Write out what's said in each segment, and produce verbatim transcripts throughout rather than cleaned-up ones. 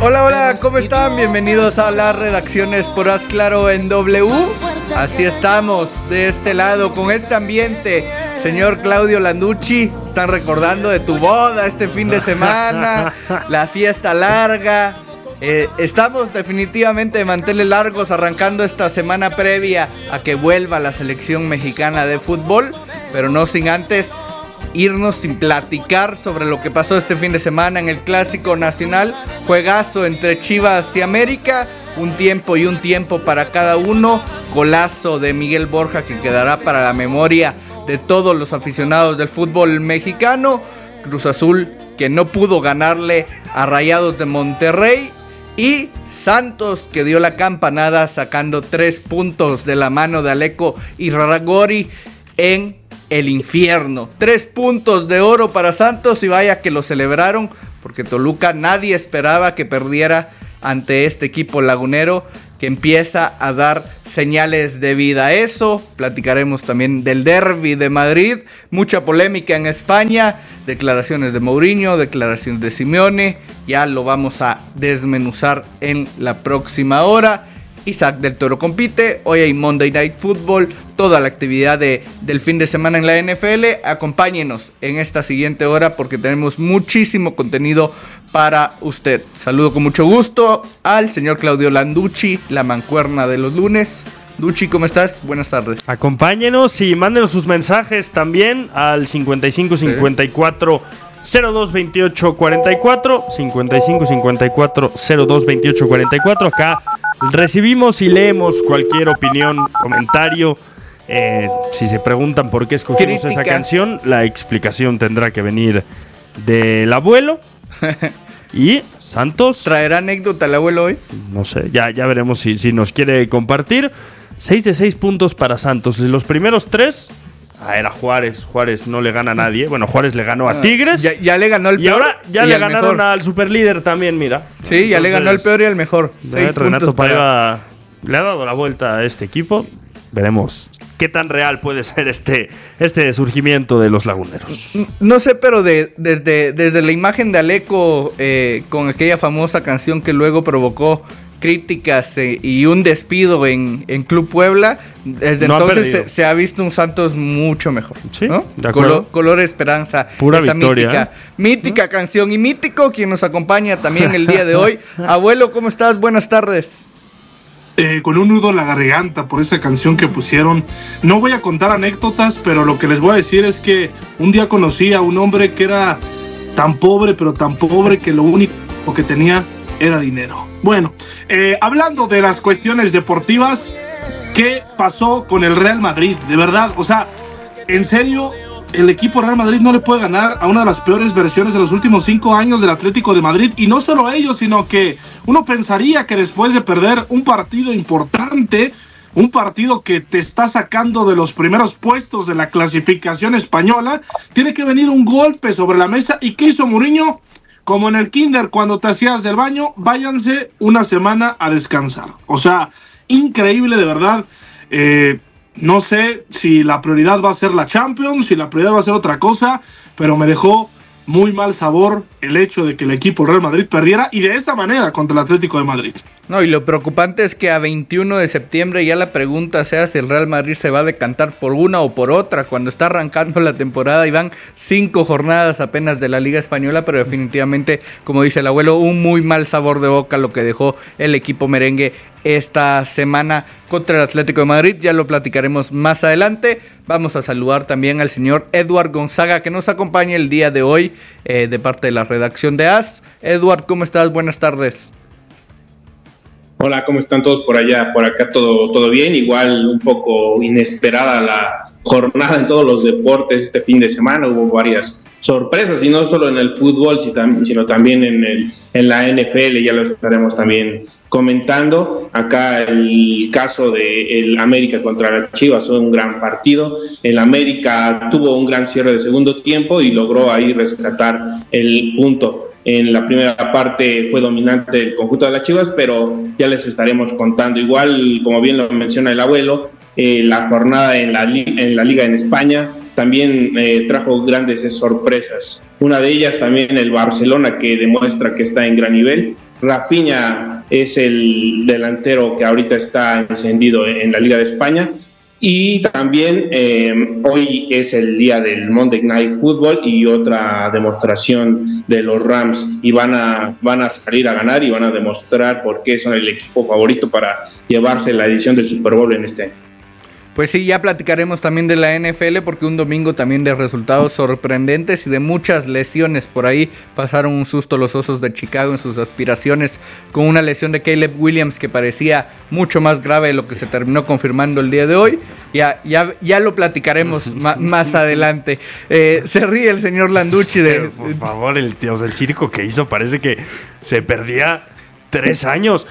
Hola, hola, ¿cómo están? Bienvenidos a las redacciones por Haz Claro en W. Así estamos, de este lado, con este ambiente. Señor Claudio Landucci, están recordando de tu boda este fin de semana, la fiesta larga. Eh, estamos definitivamente de manteles largos, arrancando esta semana previa a que vuelva la selección mexicana de fútbol, pero no sin antes irnos sin platicar sobre lo que pasó este fin de semana en el Clásico Nacional. Juegazo entre Chivas y América, un tiempo y un tiempo para cada uno. Golazo de Miguel Borja que quedará para la memoria de todos los aficionados del fútbol mexicano. Cruz Azul que no pudo ganarle a Rayados de Monterrey, y Santos que dio la campanada sacando tres puntos de la mano de Aleco Irarrágorri en el infierno. Tres puntos de oro para Santos, y vaya que lo celebraron, porque Toluca nadie esperaba que perdiera ante este equipo lagunero que empieza a dar señales de vida. Eso, platicaremos también del derbi de Madrid, mucha polémica en España, declaraciones de Mourinho, declaraciones de Simeone, ya lo vamos a desmenuzar en la próxima hora. Isaac del Toro compite, hoy hay Monday Night Football, toda la actividad de, del fin de semana en la N F L. Acompáñenos en esta siguiente hora porque tenemos muchísimo contenido para usted. Saludo con mucho gusto al señor Claudio Landucci, la mancuerna de los lunes. Ducci, ¿cómo estás? Buenas tardes. Acompáñenos y mándenos sus mensajes también al cincuenta y cinco cincuenta y cuatro cero dos veintiocho cuarenta y cuatro, cincuenta y cinco cincuenta y cuatro cero dos veintiocho cuarenta y cuatro. Acá recibimos y leemos cualquier opinión, comentario. Eh, si se preguntan por qué escogimos Crítica. esa canción, la explicación tendrá que venir del abuelo. Y Santos ¿traerá anécdota el abuelo hoy? No sé, ya, ya veremos si, si nos quiere compartir. seis de seis puntos para Santos. Los primeros tres, ah, era Juárez. Juárez no le gana a nadie. Bueno, Juárez le ganó a Tigres. Ya, ya le ganó el peor. Y ahora ya y le ganaron mejor al superlíder también, mira. Sí, Entonces, ya le ganó el peor y el mejor. Seis Renato Paiva le ha dado la vuelta a este equipo. Veremos qué tan real puede ser este, este surgimiento de los laguneros. No sé, pero de, desde, desde la imagen de Aleco eh, con aquella famosa canción que luego provocó críticas eh, y un despido en, en Club Puebla, desde no entonces se, se ha visto un Santos mucho mejor. Sí, ¿no? de acuerdo. Color, color esperanza. Pura esa victoria. Mítica, mítica ¿Eh? canción, y mítico quien nos acompaña también el día de hoy. Abuelo, ¿cómo estás? Buenas tardes. Eh, con un nudo en la garganta por esa canción que pusieron. No voy a contar anécdotas, pero lo que les voy a decir es que un día conocí a un hombre que era tan pobre, pero tan pobre que lo único que tenía era dinero. Bueno, eh, hablando de las cuestiones deportivas, ¿qué pasó con el Real Madrid? De verdad, o sea, en serio, el equipo Real Madrid no le puede ganar a una de las peores versiones de los últimos cinco años del Atlético de Madrid. Y no solo ellos, sino que uno pensaría que después de perder un partido importante, un partido que te está sacando de los primeros puestos de la clasificación española, tiene que venir un golpe sobre la mesa. ¿Y qué hizo Mourinho? Como en el kinder cuando te hacías del baño, váyanse una semana a descansar. O sea, increíble de verdad. Eh... No sé si la prioridad va a ser la Champions, si la prioridad va a ser otra cosa, pero me dejó muy mal sabor el hecho de que el equipo Real Madrid perdiera, y de esta manera, contra el Atlético de Madrid. No, y lo preocupante es que a veintiuno de septiembre ya la pregunta sea si el Real Madrid se va a decantar por una o por otra, cuando está arrancando la temporada y van cinco jornadas apenas de la Liga Española, pero definitivamente, como dice el abuelo, un muy mal sabor de boca lo que dejó el equipo merengue esta semana contra el Atlético de Madrid. Ya lo platicaremos más adelante. Vamos a saludar también al señor Edward Gonzaga, que nos acompaña el día de hoy eh, de parte de la redacción de A S. Edward, ¿cómo estás? Buenas tardes. Hola, ¿cómo están todos por allá? Por acá todo, todo bien. Igual un poco inesperada la jornada en todos los deportes este fin de semana. Hubo varias sorpresas, y no solo en el fútbol, sino también en, el, en la N F L. Ya lo estaremos también comentando. Acá el caso de el América contra las Chivas fue un gran partido. El América tuvo un gran cierre de segundo tiempo y logró ahí rescatar el punto. En la primera parte fue dominante el conjunto de las Chivas, pero ya les estaremos contando. Igual, como bien lo menciona el abuelo, eh, la jornada en la, en la Liga en España también eh, trajo grandes sorpresas. Una de ellas también el Barcelona, que demuestra que está en gran nivel, Rafinha es el delantero que ahorita está encendido en la Liga de España. Y también eh, hoy es el día del Monday Night Football y otra demostración de los Rams, y van a, van a salir a ganar y van a demostrar por qué son el equipo favorito para llevarse la edición del Super Bowl en este año. Pues sí, ya platicaremos también de la N F L, porque un domingo también de resultados sorprendentes y de muchas lesiones. Por ahí pasaron un susto los Osos de Chicago en sus aspiraciones con una lesión de Caleb Williams que parecía mucho más grave de lo que se terminó confirmando el día de hoy. Ya, ya, ya lo platicaremos ma- más adelante. Eh, se ríe el señor Landucci de... Pero, por favor, el, tío, el circo que hizo parece que se perdía tres años.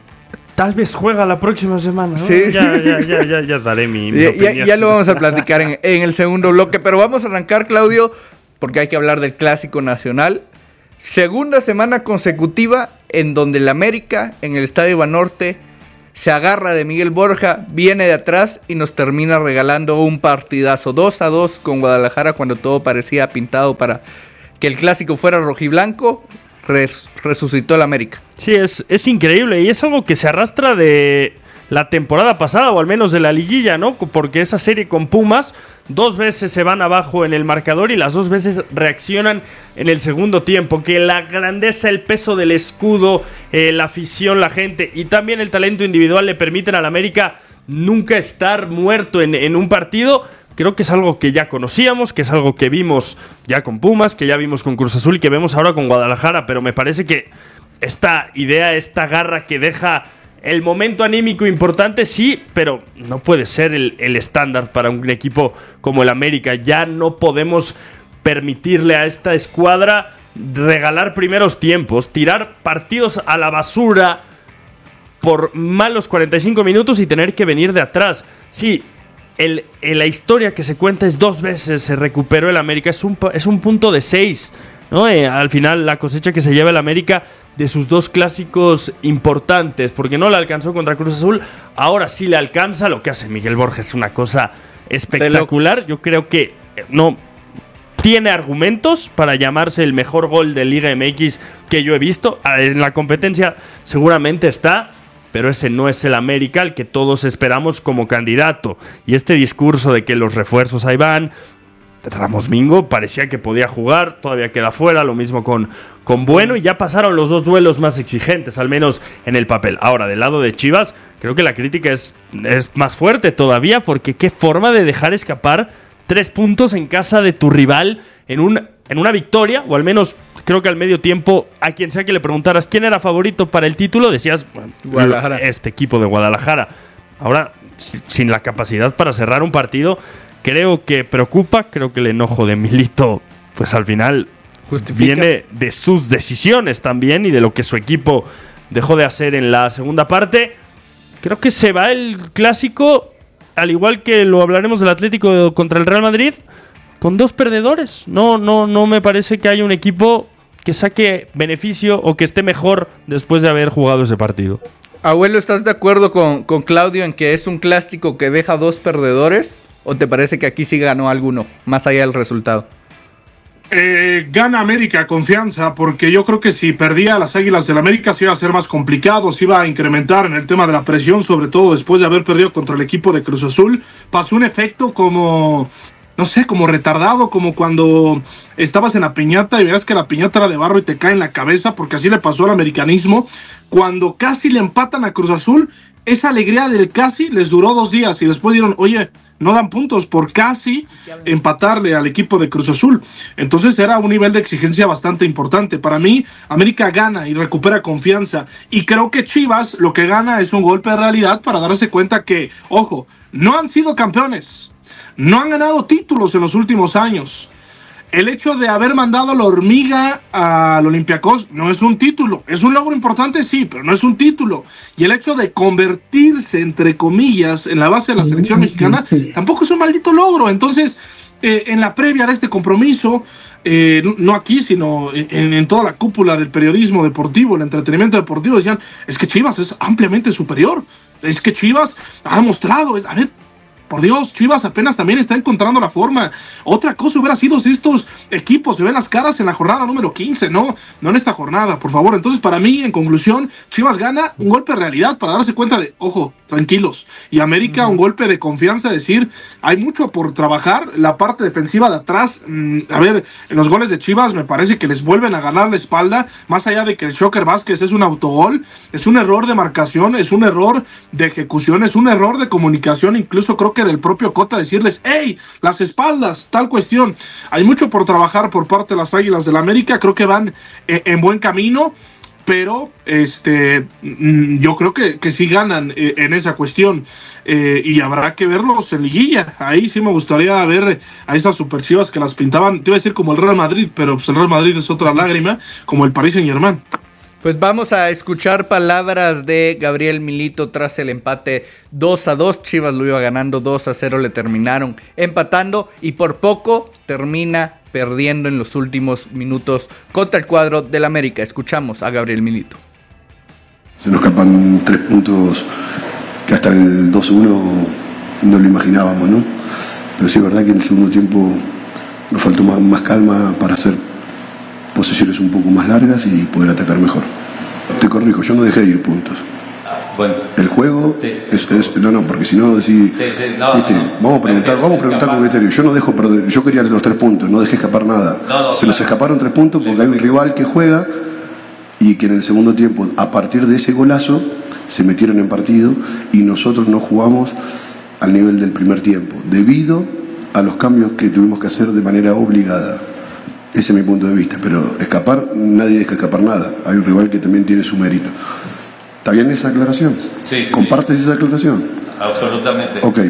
Tal vez juega la próxima semana, ¿no? Sí. Ya, ya, ya, ya, ya daré mi, mi ya, opinión. ya, ya lo vamos a platicar en, en el segundo bloque, pero vamos a arrancar, Claudio, porque hay que hablar del Clásico Nacional. Segunda semana consecutiva en donde el América, en el Estadio Banorte, se agarra de Miguel Borja, viene de atrás y nos termina regalando un partidazo dos a dos con Guadalajara, cuando todo parecía pintado para que el Clásico fuera rojiblanco. Res, resucitó el América. Sí, es, es increíble y es algo que se arrastra de la temporada pasada, o al menos de la liguilla, ¿no? Porque esa serie con Pumas, dos veces se van abajo en el marcador y las dos veces reaccionan en el segundo tiempo. Que la grandeza, el peso del escudo, eh, la afición, la gente y también el talento individual le permiten al América nunca estar muerto en, en un partido. Creo que es algo que ya conocíamos, que es algo que vimos ya con Pumas, que ya vimos con Cruz Azul y que vemos ahora con Guadalajara, pero me parece que esta idea, esta garra que deja el momento anímico importante, sí, pero no puede ser el, el estándar para un equipo como el América. Ya no podemos permitirle a esta escuadra regalar primeros tiempos, tirar partidos a la basura por malos cuarenta y cinco minutos y tener que venir de atrás. Sí, El, el, la historia que se cuenta es dos veces se recuperó el América, es un, es un punto de seis, ¿no? Eh, al final la cosecha que se lleva el América de sus dos clásicos importantes, porque no le alcanzó contra Cruz Azul, ahora sí le alcanza. Lo que hace Miguel Borja es una cosa espectacular. Yo creo que no tiene argumentos para llamarse el mejor gol de Liga M X que yo he visto. En la competencia seguramente está, pero ese no es el América al que todos esperamos como candidato. Y este discurso de que los refuerzos ahí van, Ramos Mingo parecía que podía jugar, todavía queda fuera, lo mismo con, con Bueno, y ya pasaron los dos duelos más exigentes, al menos en el papel. Ahora, del lado de Chivas, creo que la crítica es, es más fuerte todavía, porque qué forma de dejar escapar tres puntos en casa de tu rival en, un, en una victoria, o al menos... Creo que al medio tiempo, a quien sea que le preguntaras quién era favorito para el título, decías, bueno, Guadalajara. Este equipo de Guadalajara. Ahora, sin la capacidad para cerrar un partido, creo que preocupa. Creo que el enojo de Milito, pues al final justifica. Viene de sus decisiones también y de lo que su equipo dejó de hacer en la segunda parte. Creo que se va el Clásico, al igual que lo hablaremos del Atlético contra el Real Madrid, con dos perdedores. No, no, no me parece que haya un equipo que saque beneficio o que esté mejor después de haber jugado ese partido. Abuelo, ¿estás de acuerdo con, con Claudio en que es un clásico que deja dos perdedores? ¿O te parece que aquí sí ganó alguno, más allá del resultado? Eh, gana América, confianza, porque yo creo que si perdía a las Águilas del América se iba a ser más complicado, se iba a incrementar en el tema de la presión, sobre todo después de haber perdido contra el equipo de Cruz Azul. Pasó un efecto como... no sé, como retardado, como cuando estabas en la piñata y veías que la piñata era de barro y te cae en la cabeza, porque así le pasó al americanismo. Cuando casi le empatan a Cruz Azul, esa alegría del casi les duró dos días y después dieron, oye, no dan puntos por casi empatarle al equipo de Cruz Azul. Entonces era un nivel de exigencia bastante importante. Para mí, América gana y recupera confianza. Y creo que Chivas lo que gana es un golpe de realidad para darse cuenta que, ojo, no han sido campeones. No han ganado títulos en los últimos años. El hecho de haber mandado a la hormiga al Olympiacos no es un título. Es un logro importante, sí, pero no es un título. Y el hecho de convertirse, entre comillas, en la base de la selección mexicana tampoco es un maldito logro. Entonces, eh, en la previa de este compromiso, eh, no aquí, sino en, en toda la cúpula del periodismo deportivo, el entretenimiento deportivo, decían, es que Chivas es ampliamente superior. Es que Chivas ha demostrado, es, a ver, por Dios, Chivas apenas también está encontrando la forma. Otra cosa hubiera sido si estos equipos se ven las caras en la jornada número quince, no, no en esta jornada, por favor. Entonces, para mí, en conclusión, Chivas gana un golpe de realidad para darse cuenta de, ojo, tranquilos. Y América, un golpe de confianza, decir, hay mucho por trabajar. La parte defensiva de atrás, mmm, a ver, en los goles de Chivas me parece que les vuelven a ganar la espalda, más allá de que el Shocker Vázquez es un autogol, es un error de marcación, es un error de ejecución, es un error de comunicación, incluso creo que del propio Cota decirles, hey, las espaldas, tal cuestión. Hay mucho por trabajar por parte de las Águilas del América, creo que van eh, en buen camino, pero este yo creo que, que sí ganan eh, en esa cuestión, eh, y habrá que verlos en liguilla. Ahí sí me gustaría ver a estas super Chivas que las pintaban, te iba a decir como el Real Madrid, pero pues el Real Madrid es otra lágrima, como el Paris Saint-Germain. Pues vamos a escuchar palabras de Gabriel Milito tras el empate dos a dos. Chivas lo iba ganando dos a cero, le terminaron empatando y por poco termina perdiendo en los últimos minutos contra el cuadro del América. Escuchamos a Gabriel Milito. Se nos escapan tres puntos que hasta el dos uno no lo imaginábamos, ¿no? Pero sí es verdad que en el segundo tiempo nos faltó más, más calma para hacer posesiones un poco más largas y poder atacar mejor. Te corrijo, yo no dejé de ir puntos. Bueno, el juego sí, es, es no no porque si no decís sí, sí, no, ¿viste? No, vamos a preguntar vamos a preguntar con criterio. Yo no dejo perder, yo quería los tres puntos, no dejé escapar nada. No, no, se nos claro. escaparon tres puntos porque hay un rival que juega y que en el segundo tiempo, a partir de ese golazo, se metieron en partido y nosotros no jugamos al nivel del primer tiempo debido a los cambios que tuvimos que hacer de manera obligada. Ese es mi punto de vista, pero escapar, nadie deja escapar nada. Hay un rival que también tiene su mérito. ¿Está bien esa aclaración? Sí, sí. ¿Compartes esa aclaración? Absolutamente. Ok,